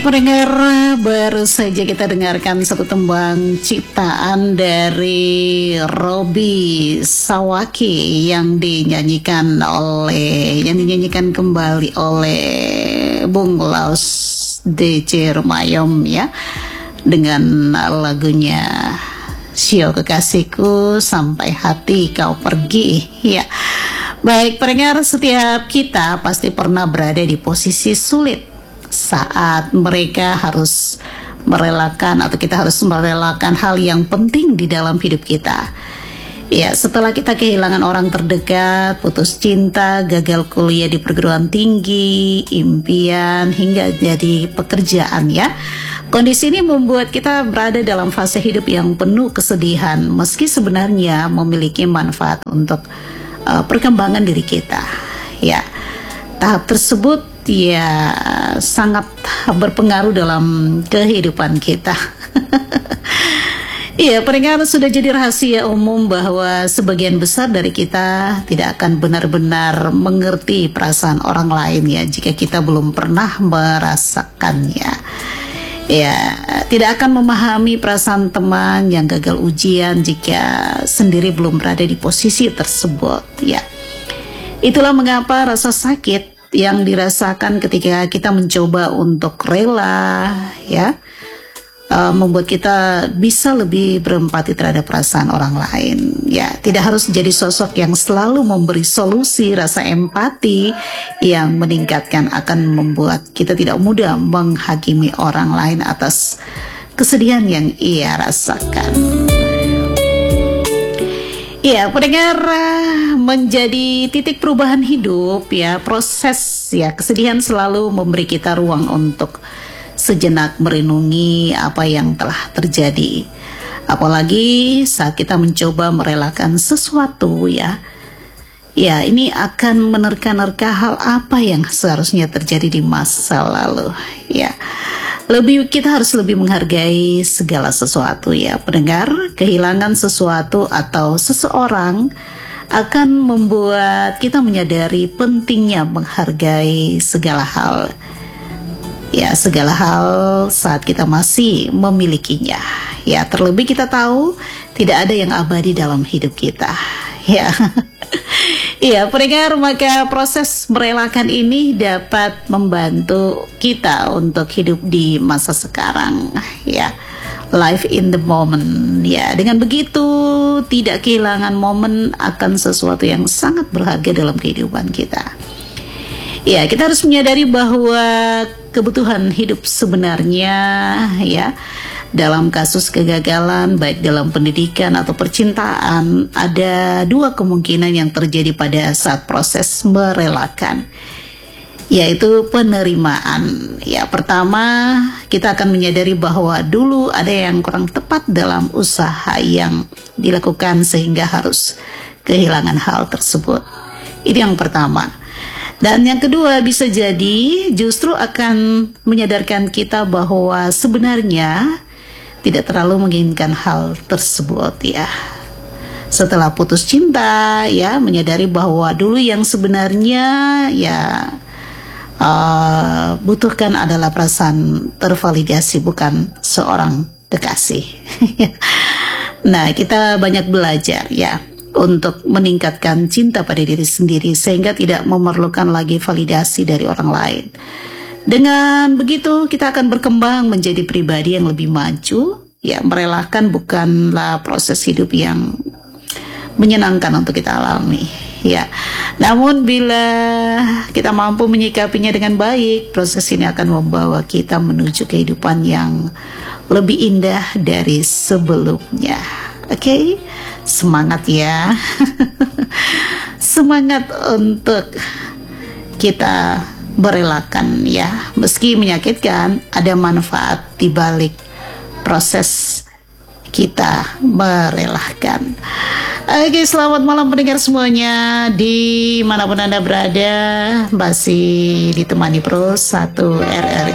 Pendengar, baru saja kita dengarkan satu tembang ciptaan dari Robby Sawaki yang dinyanyikan kembali oleh Bung Laus DC Rumayom ya, dengan lagunya Sio Kekasihku Sampai Hati Kau Pergi ya. Baik pendengar, setiap kita pasti pernah berada di posisi sulit saat mereka harus merelakan atau kita harus merelakan hal yang penting di dalam hidup kita. Ya, setelah kita kehilangan orang terdekat, putus cinta, gagal kuliah di perguruan tinggi, impian, hingga jadi pekerjaan ya. Kondisi ini membuat kita berada dalam fase hidup yang penuh kesedihan, meski sebenarnya memiliki manfaat untuk perkembangan diri kita. Ya, tahap tersebut ya sangat berpengaruh dalam kehidupan kita. Iya, pendengar, sudah jadi rahasia umum bahwa sebagian besar dari kita tidak akan benar-benar mengerti perasaan orang lain ya, jika kita belum pernah merasakannya. Ya, tidak akan memahami perasaan teman yang gagal ujian jika sendiri belum berada di posisi tersebut ya. Itulah mengapa rasa sakit yang dirasakan ketika kita mencoba untuk rela ya, membuat kita bisa lebih berempati terhadap perasaan orang lain ya. Tidak harus jadi sosok yang selalu memberi solusi. Rasa empati yang meningkatkan akan membuat kita tidak mudah menghakimi orang lain atas kesedihan yang ia rasakan. Ya, pendengar, menjadi titik perubahan hidup ya, proses ya, kesedihan selalu memberi kita ruang untuk sejenak merenungi apa yang telah terjadi. Apalagi saat kita mencoba merelakan sesuatu ya. Ya, ini akan menerka-nerka hal apa yang seharusnya terjadi di masa lalu ya. Kita harus lebih menghargai segala sesuatu ya pendengar. Kehilangan sesuatu atau seseorang akan membuat kita menyadari pentingnya menghargai segala hal. Ya, segala hal saat kita masih memilikinya. Ya, terlebih kita tahu tidak ada yang abadi dalam hidup kita. Ya. Iya, pendengar, maka proses merelakan ini dapat membantu kita untuk hidup di masa sekarang ya. Life in the moment ya. Dengan begitu tidak kehilangan momen akan sesuatu yang sangat berharga dalam kehidupan kita. Ya, kita harus menyadari bahwa kebutuhan hidup sebenarnya ya, dalam kasus kegagalan baik dalam pendidikan atau percintaan, ada dua kemungkinan yang terjadi pada saat proses merelakan, yaitu penerimaan. Ya, pertama, kita akan menyadari bahwa dulu ada yang kurang tepat dalam usaha yang dilakukan sehingga harus kehilangan hal tersebut. Ini yang pertama. Dan yang kedua, bisa jadi justru akan menyadarkan kita bahwa sebenarnya tidak terlalu menginginkan hal tersebut ya. Setelah putus cinta ya, menyadari bahwa dulu yang sebenarnya ya butuhkan adalah perasaan tervalidasi, bukan seorang kekasih. Nah, kita banyak belajar ya untuk meningkatkan cinta pada diri sendiri sehingga tidak memerlukan lagi validasi dari orang lain. Dengan begitu kita akan berkembang menjadi pribadi yang lebih maju ya. Merelakan bukanlah proses hidup yang menyenangkan untuk kita alami ya. Namun bila kita mampu menyikapinya dengan baik, proses ini akan membawa kita menuju kehidupan yang lebih indah dari sebelumnya. Oke, semangat ya. Semangat untuk kita merelakan ya. Meski menyakitkan, ada manfaat di balik proses kita merelakan. Oke, selamat malam pendengar semuanya, dimanapun Anda berada. Masih ditemani Pro 1 RRI